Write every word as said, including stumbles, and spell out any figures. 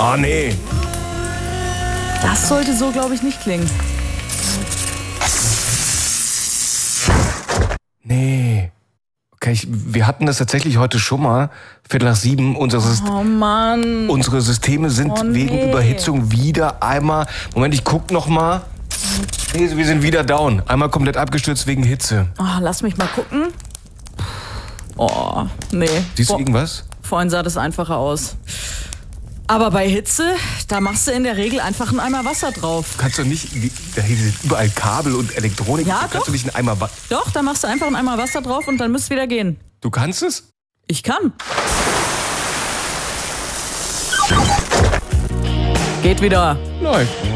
Ah, nee. Das sollte so, glaube ich, nicht klingen. Nee. Okay, ich, wir hatten das tatsächlich heute schon mal. Viertel nach sieben. Unser Syst- Oh Mann. Unsere Systeme sind Oh, wegen nee. Überhitzung wieder einmal... Moment, ich guck noch mal. Nee, wir sind wieder down. Einmal komplett abgestürzt wegen Hitze. Oh, lass mich mal gucken. Oh, nee. Siehst du Vor- irgendwas? Vorhin sah das einfacher aus. Aber bei Hitze, da machst du in der Regel einfach einen Eimer Wasser drauf. Kannst du nicht... wie- Da hier sind überall Kabel und Elektronik. Ja, Kannst doch. du nicht einen Eimer... Wa- Doch, da machst du einfach einen Eimer Wasser drauf und dann müsst wieder gehen. Du kannst es? Ich kann. Geht wieder. Nein.